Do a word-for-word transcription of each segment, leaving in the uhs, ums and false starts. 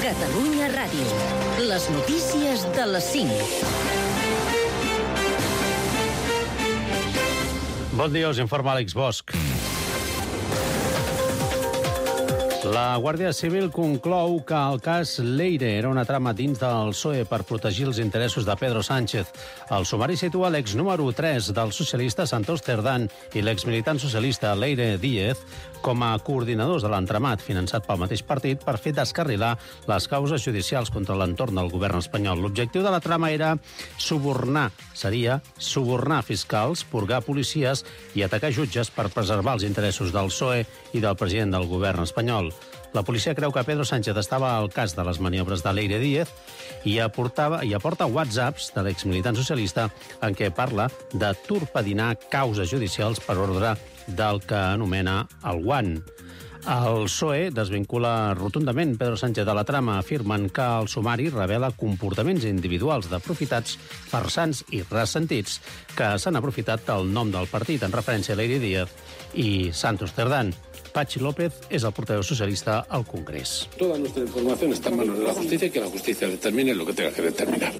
Catalunya Ràdio. Les notícies de les cinc. Bon dia, us informa Àlex Bosch. La Guàrdia Civil conclou que el cas Leire era una trama dins del P S O E per protegir els interessos de Pedro Sánchez. El sumari situa l'ex número tres del socialista Santos Cerdán i l'exmilitant socialista Leire Díez com a coordinadors de l'entramat finançat pel mateix partit per fer descarrilar les causes judicials contra l'entorn del govern espanyol. L'objectiu de la trama era subornar, seria subornar fiscals, purgar policies i atacar jutges per preservar els interessos del P S O E i del president del govern espanyol. La policia creu que Pedro Sánchez estava al cas de les maniobres de Leire Díez i aportava, i aporta whatsapps de l'exmilitant socialista en què parla de torpedinar causes judicials per ordre del que anomena el guant. El P S O E desvincula rotundament Pedro Sánchez de la trama, afirmen que el sumari revela comportaments individuals d'aprofitats farsants i ressentits que s'han aprofitat del nom del partit en referència a Leire Díez i Santos Cerdán. Pachi López és el portaveu socialista al Congrés. Toda nuestra información está en manos de la justicia y que la justicia determine lo que tenga que determinar.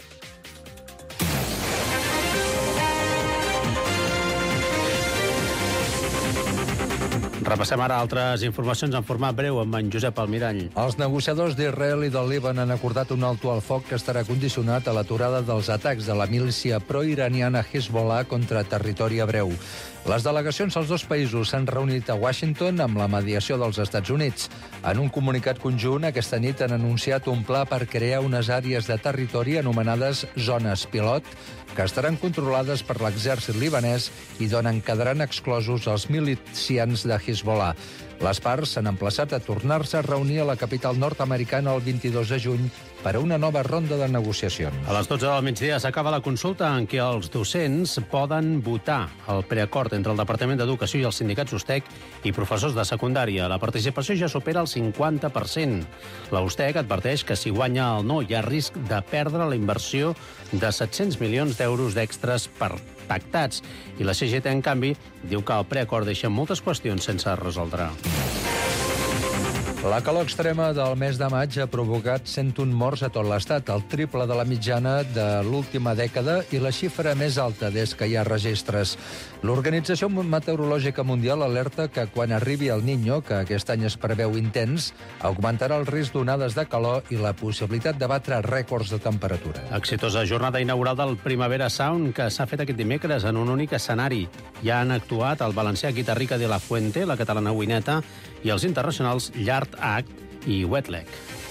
Repassem ara altres informacions en format breu amb en Josep Almirall. Els negociadors d'Israel i del Líban han acordat un alto al foc que estarà condicionat a l'aturada dels atacs de la milícia proiraniana Hezbollah contra territori hebreu. Les delegacions dels dos països s'han reunit a Washington amb la mediació dels Estats Units. En un comunicat conjunt, aquesta nit han anunciat un pla per crear unes àrees de territori anomenades zones pilot, que estaran controlades per l'exèrcit libanès i d'on en quedaran exclosos els milicians de Hezbollah. Les parts s'han emplaçat a tornar-se a reunir a la capital nord-americana el vint-i-dos de juny per a una nova ronda de negociacions. A les dotze del migdia s'acaba la consulta en què els docents poden votar el preacord entre el Departament d'Educació i els sindicats U S T E C i professors de secundària. La participació ja supera el cinquanta per cent. La U S T E C adverteix que si guanya el no hi ha risc de perdre la inversió de set-cents milions d'euros d'extres per pactats. I la C G T, en canvi, diu que el preacord deixa moltes qüestions sense resoldre. La calor extrema del mes de maig ha provocat cent un morts a tot l'Estat, el triple de la mitjana de l'última dècada i la xifra més alta des que hi ha registres. L'Organització Meteorològica Mundial alerta que quan arribi el Niño, que aquest any es preveu intens, augmentarà el risc d'onades de calor i la possibilitat de batre rècords de temperatura. Exitosa jornada inaugural del Primavera Sound que s'ha fet aquest dimecres en un únic escenari. Ja han actuat el valencià Guitarrica de la Fuente, la catalana Wineta i els internacionals Llard Act i Wetleg.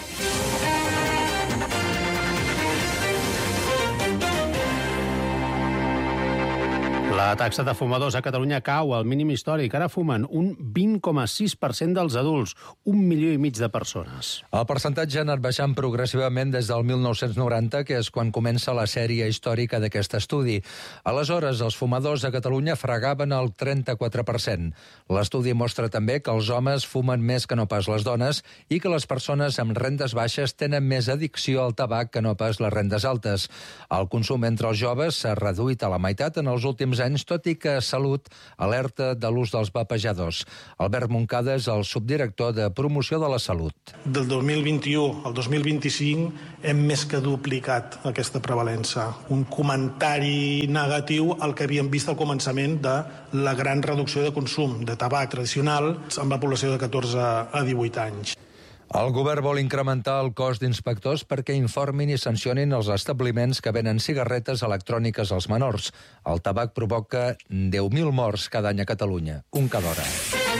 La taxa de fumadors a Catalunya cau al mínim històric. Ara fumen un vint coma sis per cent dels adults, un milió i mig de persones. El percentatge ha anat baixant progressivament des del mil nou-cents noranta, que és quan comença la sèrie històrica d'aquest estudi. Aleshores, els fumadors a Catalunya fregaven el trenta-quatre per cent. L'estudi mostra també que els homes fumen més que no pas les dones i que les persones amb rendes baixes tenen més addicció al tabac que no pas les rendes altes. El consum entre els joves s'ha reduït a la meitat en els últims anys, tot i que Salut alerta de l'ús dels vapejadors. Albert Moncada és el subdirector de Promoció de la Salut. Del dos mil vint-i-u al dos mil vint-i-cinc hem més que duplicat aquesta prevalença. Un comentari negatiu al que havíem vist al començament de la gran reducció de consum de tabac tradicional amb la població de catorze a divuit anys. El govern vol incrementar el cos d'inspectors perquè informin i sancionin els establiments que venen cigarretes electròniques als menors. El tabac provoca deu mil morts cada any a Catalunya, un cada hora.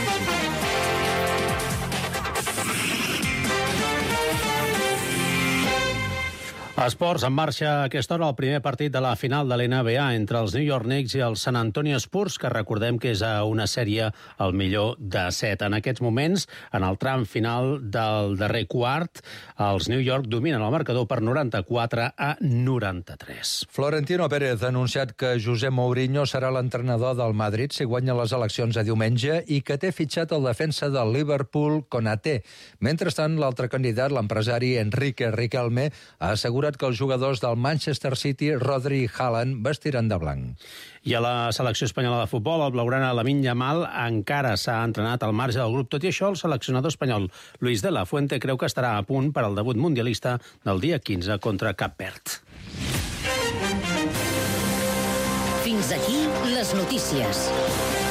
Esports, en marxa a aquesta hora el primer partit de la final de l'N B A entre els New York Knicks i el San Antonio Spurs, que recordem que és a una sèrie al millor de set. En aquests moments, en el tram final del darrer quart, els New York dominen el marcador per noranta-quatre a noranta-tres. Florentino Pérez ha anunciat que José Mourinho serà l'entrenador del Madrid si guanya les eleccions a diumenge i que té fitxat el defensa del Liverpool, Konaté. Mentrestant, l'altre candidat, l'empresari Enrique Riquelme, ha assegurat assegurat que els jugadors del Manchester City, Rodri i Haaland, vestiran de blanc. I a la selecció espanyola de futbol, el blaugrana Lamine Yamal encara s'ha entrenat al marge del grup. Tot i això, el seleccionador espanyol Luis de la Fuente creu que estarà a punt per al debut mundialista del dia quinze contra Cap Verd. Fins aquí les notícies.